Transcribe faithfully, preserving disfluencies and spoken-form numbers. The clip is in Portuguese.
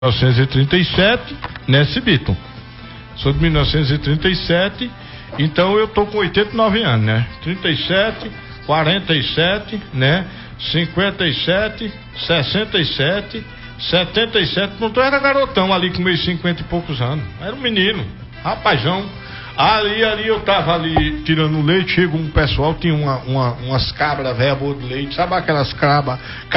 mil novecentos e trinta e sete, né, Cibito? Sou de mil novecentos e trinta e sete, então eu tô com oitenta e nove anos, né? trinta e sete, quarenta e sete, né? cinquenta e sete, sessenta e sete, setenta e sete, não tô, era garotão ali com meus cinquenta e poucos anos. Era um menino, rapazão. Ali, ali eu tava ali tirando leite, chega um pessoal, tinha uma, uma, umas cabras velhas boas de leite, sabe aquelas cabras?